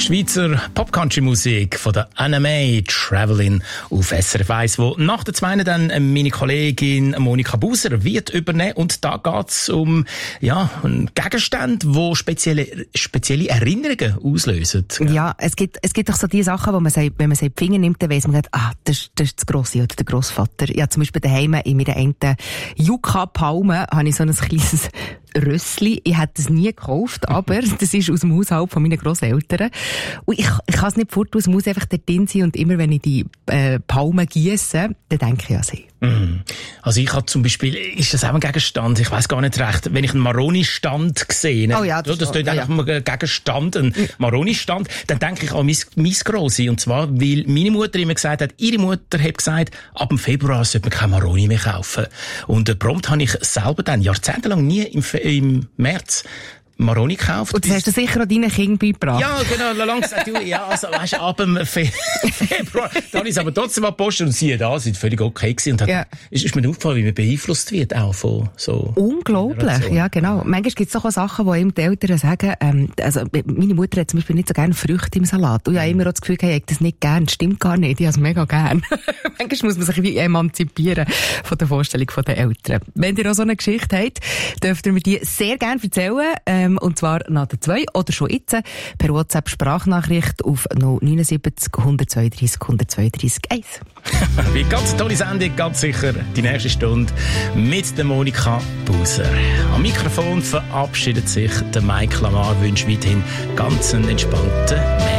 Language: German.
Schweizer Pop-Country-Musik von der NMA Travelin' auf SRF 1, wo nach der zweiten dann meine Kollegin Monika Buser wird übernehmen. Und da geht's um einen Gegenstand, wo spezielle Erinnerungen auslösen. Ja, es gibt doch so die Sachen, wo man sagt, wenn man sie in die Finger nimmt, dann weiss man, das ist das Grosse oder der Grossvater. Ja, zum Beispiel daheim in meiner einen Yucca-Palme habe ich so ein kleines Rössli. Ich hätte es nie gekauft, aber das ist aus dem Haushalt von meinen Grosseltern. Und ich kann es nicht fort, es muss einfach dort drin sein. Und immer wenn ich die Palmen giesse, dann denke ich an sie. Also ich habe zum Beispiel, ist das auch ein Gegenstand? Ich weiss gar nicht recht. Wenn ich einen Maroni-Stand sehe, oh ja, das tut einfach mal ein Gegenstand, ein Maroni-Stand, dann denke ich an mein Grossi. Und zwar, weil meine Mutter immer gesagt hat, ihre Mutter hat gesagt, ab dem Februar sollte man kein Maroni mehr kaufen. Und prompt habe ich selber dann jahrzehntelang nie im März Maroni gekauft. Und das hast du sicher auch deinen Kindern beigebracht. Ja, genau, lang gesagt, also ab dem Februar, dann habe ich es aber trotzdem gepostet und siehe da, sind völlig okay gewesen. Und ist mir aufgefallen, wie man beeinflusst wird auch von so. Unglaublich, ja genau. Manchmal gibt es doch auch Sachen, wo ihm die Eltern sagen, also meine Mutter hat zum Beispiel nicht so gerne Früchte im Salat. Und ich habe immer auch das Gefühl, ich hätte das nicht gern. Stimmt gar nicht, ich habe es mega gern. Manchmal muss man sich wie emanzipieren von der Vorstellung der Eltern. Wenn ihr auch so eine Geschichte habt, dürft ihr mir die sehr gerne erzählen. Und zwar nach der 2 oder schon jetzt per WhatsApp-Sprachnachricht auf 079 132 132 1. Wie ganz tolle Sendung, ganz sicher die nächste Stunde mit der Monika Buser. Am Mikrofon verabschiedet sich der Mike Lamar, wünscht weiterhin ganz einen entspannten